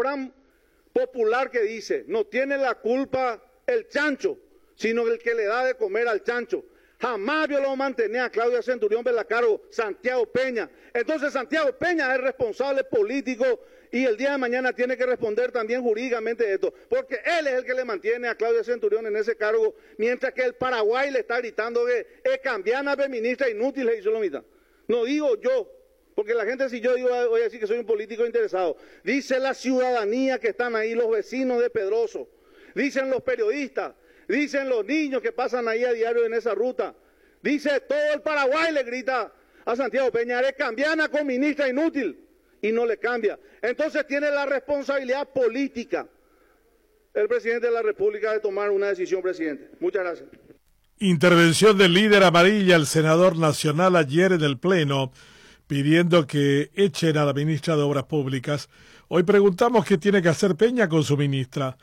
refrán popular que dice, no tiene la culpa el chancho, sino el que le da de comer al chancho. Jamás violó mantener a Claudia Centurión Belacargo, Santiago Peña. Entonces Santiago Peña es responsable político y el día de mañana tiene que responder también jurídicamente de esto, porque él es el que le mantiene a Claudia Centurión en ese cargo, mientras que el Paraguay le está gritando que es cambiana, feminista, inútil, y hizo lo mismo. No digo yo, porque la gente, si yo digo, voy a decir que soy un político interesado. Dice la ciudadanía que están ahí, los vecinos de Pedroso, dicen los periodistas, dicen los niños que pasan ahí a diario en esa ruta. Dice todo el Paraguay, le grita a Santiago Peña, eres cambiana, comunista, inútil, y no le cambia. Entonces tiene la responsabilidad política el presidente de la República de tomar una decisión, presidente. Muchas gracias. Intervención del líder amarilla, el senador nacional, ayer en el Pleno, pidiendo que echen a la ministra de Obras Públicas. Hoy preguntamos qué tiene que hacer Peña con su ministra.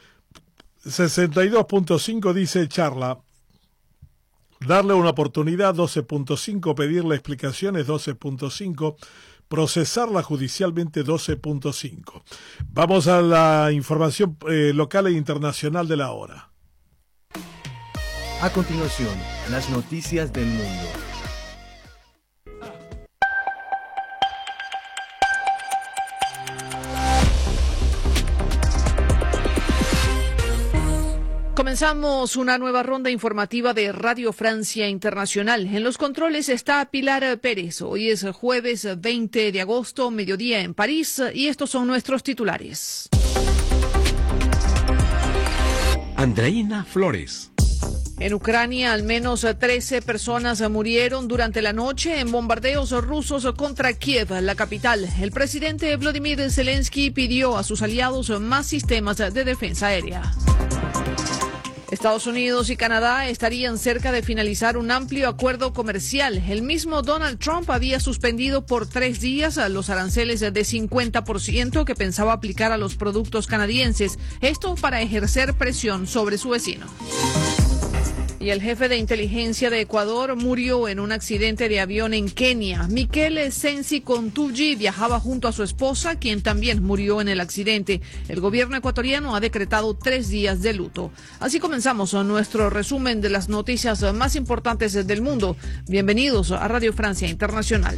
62.5 dice echarla. Darle una oportunidad, 12.5. Pedirle explicaciones, 12.5. Procesarla judicialmente, 12.5. Vamos a la información local e internacional de la hora. A continuación, las noticias del mundo. Comenzamos una nueva ronda informativa de Radio Francia Internacional. En los controles está Pilar Pérez. Hoy es jueves 20 de agosto, mediodía en París, y estos son nuestros titulares. Andreina Flores. En Ucrania, al menos 13 personas murieron durante la noche en bombardeos rusos contra Kiev, la capital. El presidente Volodymyr Zelensky pidió a sus aliados más sistemas de defensa aérea. Estados Unidos y Canadá estarían cerca de finalizar un amplio acuerdo comercial. El mismo Donald Trump había suspendido por 3 días los aranceles de 50% que pensaba aplicar a los productos canadienses. Esto para ejercer presión sobre su vecino. Y el jefe de inteligencia de Ecuador murió en un accidente de avión en Kenia. Michele Sensi Contugi viajaba junto a su esposa, quien también murió en el accidente. El gobierno ecuatoriano ha decretado 3 días de luto. Así comenzamos nuestro resumen de las noticias más importantes del mundo. Bienvenidos a Radio Francia Internacional.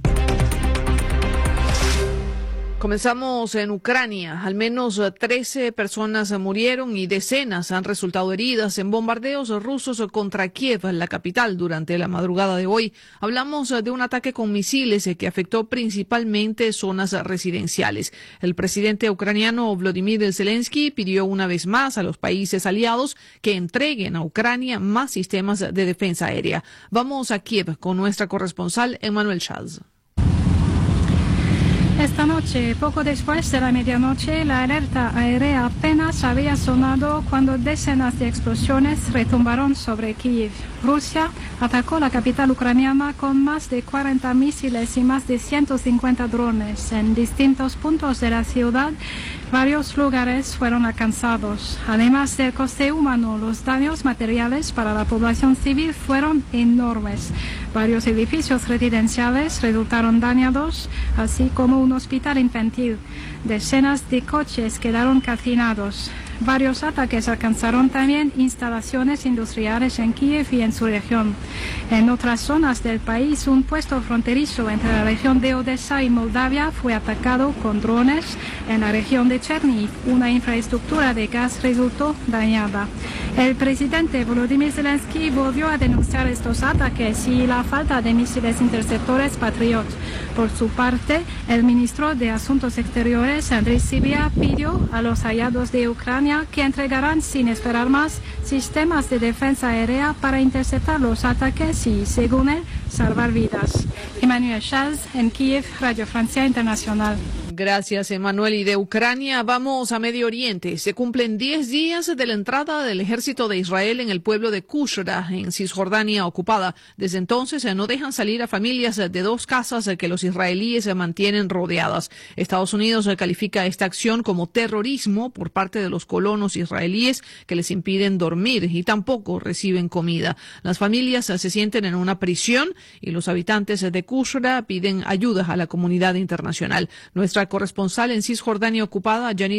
Comenzamos en Ucrania. Al menos 13 personas murieron y decenas han resultado heridas en bombardeos rusos contra Kiev, la capital, durante la madrugada de hoy. Hablamos de un ataque con misiles que afectó principalmente zonas residenciales. El presidente ucraniano Volodymyr Zelensky pidió una vez más a los países aliados que entreguen a Ucrania más sistemas de defensa aérea. Vamos a Kiev con nuestra corresponsal Emmanuel Chaz. Esta noche, poco después de la medianoche, la alerta aérea apenas había sonado cuando decenas de explosiones retumbaron sobre Kiev. Rusia atacó la capital ucraniana con más de 40 misiles y más de 150 drones. En distintos puntos de la ciudad, varios lugares fueron alcanzados. Además del coste humano, los daños materiales para la población civil fueron enormes. Varios edificios residenciales resultaron dañados, así como un hospital infantil. Decenas de coches quedaron calcinados. Varios ataques alcanzaron también instalaciones industriales en Kiev y en su región. En otras zonas del país, un puesto fronterizo entre la región de Odessa y Moldavia fue atacado con drones. En la región de Chernihiv, una infraestructura de gas resultó dañada. El presidente Volodymyr Zelensky volvió a denunciar estos ataques y la falta de misiles interceptores Patriot. Por su parte, el ministro de Asuntos Exteriores, Andriy Sybiha, pidió a los aliados de Ucrania que entregarán sin esperar más sistemas de defensa aérea para interceptar los ataques y, según él, salvar vidas. Emmanuel Chaz, en Kiev, Radio Francia Internacional. Gracias, Emanuel. Y de Ucrania vamos a Medio Oriente. Se cumplen 10 días de la entrada del ejército de Israel en el pueblo de Qushra, en Cisjordania ocupada. Desde entonces no dejan salir a familias de 2 casas que los israelíes mantienen rodeadas. Estados Unidos califica esta acción como terrorismo por parte de los colonos israelíes que les impiden dormir y tampoco reciben comida. Las familias se sienten en una prisión y los habitantes de Qushra piden ayuda a la comunidad internacional. Nuestra corresponsal en Cisjordania ocupada, Janine